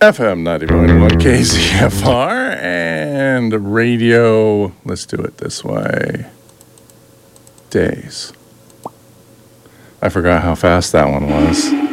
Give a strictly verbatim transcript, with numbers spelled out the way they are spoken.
F M ninety point one K Z F R and radio. Let's do it this way. Days. I forgot how fast that one was.